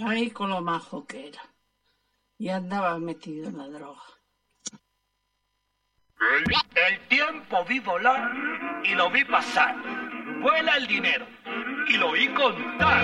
Ay, con lo majo que era. Y andaba metido en la droga. El tiempo vi volar y lo vi pasar. Vuela el dinero y lo oí contar.